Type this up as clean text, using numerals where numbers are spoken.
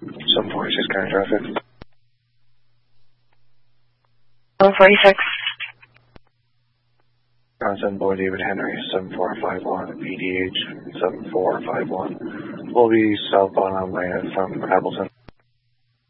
746 current traffic. 746. Johnson, Boy David Henry, 7451, PDH 7451. Will be southbound on land from Appleton.